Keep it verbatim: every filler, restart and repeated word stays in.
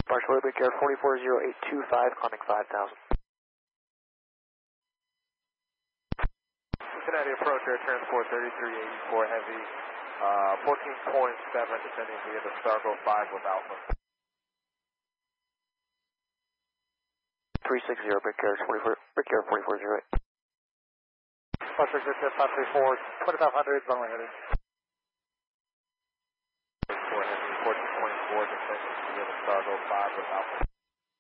Marshall Big Air forty-four zero eight two five, climbing five thousand. Cincinnati approach air transport thirty-three eighty-four heavy, uh, fourteen point seven descending via the Stargo five with Alpha. three six zero, Big Air forty-four, Big Air forty-four zero eight. Foster Victor five three four, twenty-five hundred, runway heading. fourteen point four descending via the Stargo five with Alpha.